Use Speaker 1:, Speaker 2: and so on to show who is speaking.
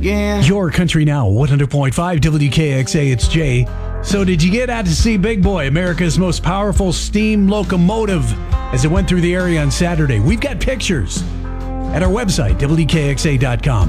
Speaker 1: again.
Speaker 2: Your Country Now, 100.5 WKXA, it's Jay. So did you get out to see Big Boy, America's most powerful steam locomotive, as it went through the area on Saturday? We've got pictures at our website, WKXA.com.